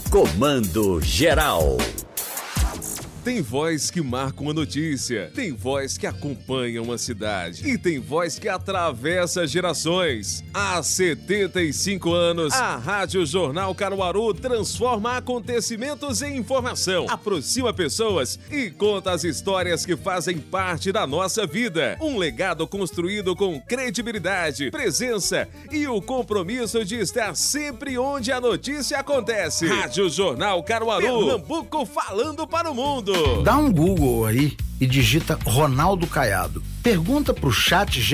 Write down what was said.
Comando Geral. Tem voz que marca uma notícia, tem voz que acompanha uma cidade e tem voz que atravessa gerações. Há 75 anos, a Rádio Jornal Caruaru transforma acontecimentos em informação, aproxima pessoas e conta as histórias que fazem parte da nossa vida. Um legado construído com credibilidade, presença e o compromisso de estar sempre onde a notícia acontece. Rádio Jornal Caruaru, Pernambuco falando para o mundo. Dá um Google aí e digita Ronaldo Caiado. Pergunta pro chat